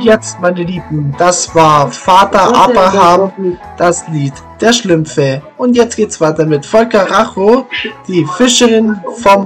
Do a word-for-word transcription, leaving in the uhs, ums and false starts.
jetzt, meine Lieben, das war Vater Abraham, das Lied der Schlümpfe. Und jetzt geht's weiter mit Volker Racho, die Fischerin vom